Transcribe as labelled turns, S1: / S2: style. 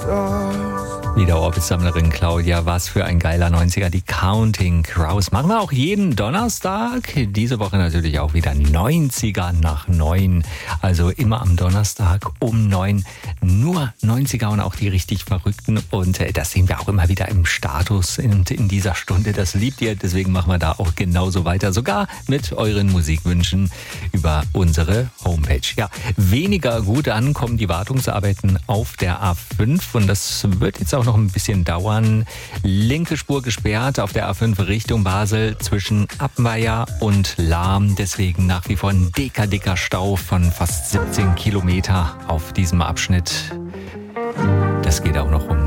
S1: Wieder Orbit-Sammlerin Claudia, was für ein geiler 90er, die Counting Crows. Machen wir auch jeden Donnerstag, diese Woche natürlich auch wieder 90er nach 9. Also immer am Donnerstag um 9, nur 90er und auch die richtig Verrückten. Und das sehen wir auch immer wieder im Status in dieser Stunde. Das liebt ihr, deswegen machen wir da auch genauso weiter. Sogar mit euren Musikwünschen über unsere Homepage. Ja, weniger gut ankommen die Wartungsarbeiten auf der A5 und das wird jetzt auch noch ein bisschen dauern. Linke Spur gesperrt auf der A5 Richtung Basel zwischen Appenweier und Lahm. Deswegen nach wie vor ein dicker Stau von fast 17 Kilometer auf diesem Abschnitt. Das geht auch noch um